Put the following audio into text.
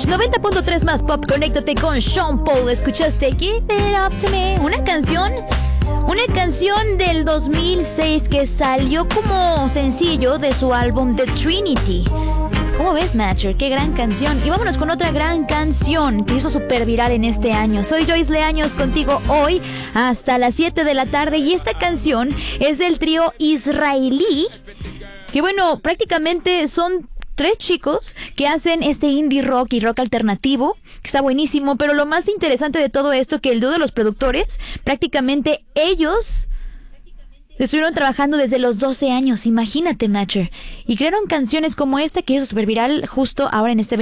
90.3 más pop, conéctate con Sean Paul. Escuchaste Give It Up To Me, una canción del 2006 que salió como sencillo de su álbum The Trinity. ¿Cómo ves, Matcher? Qué gran canción. Y vámonos con otra gran canción que hizo súper viral en este año. Soy Joyce Leaños contigo hoy hasta las 7 de la tarde. Y esta canción es del trío israelí, que bueno, prácticamente son 3 chicos que hacen este indie rock y rock alternativo, que está buenísimo. Pero lo más interesante de todo esto, que el dúo de los productores, prácticamente ellos estuvieron trabajando desde los 12 años, imagínate, Matcher. Y crearon canciones como esta que hizo súper viral justo ahora en este